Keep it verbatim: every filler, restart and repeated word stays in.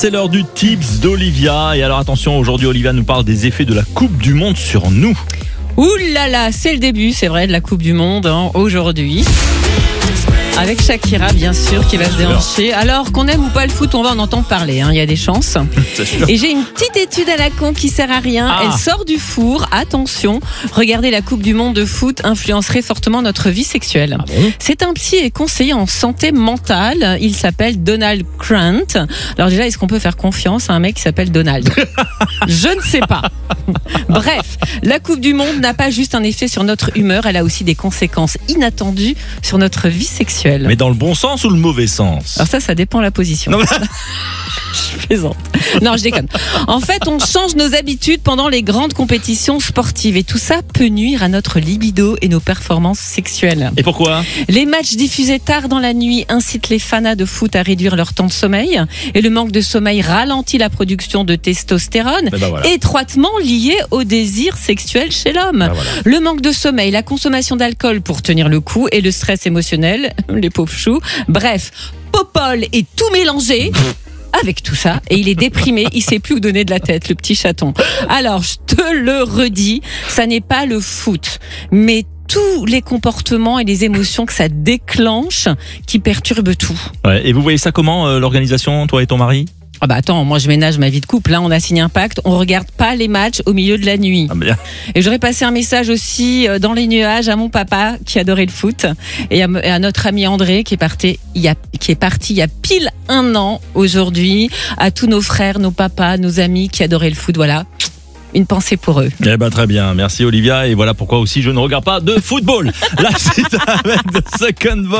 C'est l'heure du tips d'Olivia. Et alors attention, aujourd'hui Olivia nous parle des effets de la Coupe du Monde sur nous. Ouh là là, c'est le début, c'est vrai, de la Coupe du Monde hein, aujourd'hui. Avec Shakira, bien sûr, qui va se déhancher. Alors qu'on aime ou pas le foot, on va en entendre parler. Hein, il y a des chances. C'est sûr. Et j'ai une petite étude à la con qui sert à rien. Ah. Elle sort du four. Attention, regardez la Coupe du Monde de foot influencerait fortement notre vie sexuelle. Ah bon ? C'est un psy et conseiller en santé mentale. Il s'appelle Donald Grant. Alors déjà, est-ce qu'on peut faire confiance à un mec qui s'appelle Donald ? Je ne sais pas. Bref, la Coupe du Monde n'a pas juste un effet sur notre humeur, elle a aussi des conséquences inattendues sur notre vie sexuelle. Mais dans le bon sens ou le mauvais sens ? Alors ça, ça dépend de la position. Non, mais... Je plaisante. Non, je déconne. En fait, on change nos habitudes pendant les grandes compétitions sportives et tout ça peut nuire à notre libido et nos performances sexuelles. Et pourquoi ? Les matchs diffusés tard dans la nuit incitent les fanas de foot à réduire leur temps de sommeil et le manque de sommeil ralentit la production de testostérone, ben voilà. étroitement lié au désir sexuel chez l'homme. Ben voilà. Le manque de sommeil, la consommation d'alcool pour tenir le coup et le stress émotionnel, les pauvres choux. Bref, Popol est tout mélangé. Avec tout ça, et il est déprimé, il sait plus où donner de la tête, le petit chaton. Alors, je te le redis, ça n'est pas le foot, mais tous les comportements et les émotions que ça déclenche qui perturbent tout. Ouais, et vous voyez ça comment, euh, l'organisation, toi et ton mari ? Ah bah attends, moi je ménage ma vie de couple, là on a signé un pacte, on regarde pas les matchs au milieu de la nuit. Ah bien. Et j'aurais passé un message aussi euh, dans les nuages à mon papa qui adorait le foot et à, et à notre ami André qui est parti il y a qui est parti il y a pile un an aujourd'hui, à tous nos frères, nos papas, nos amis qui adoraient le foot, voilà. Une pensée pour eux. Eh ben très bien, merci Olivia, et voilà pourquoi aussi je ne regarde pas de football. La suite avec The Second Voice.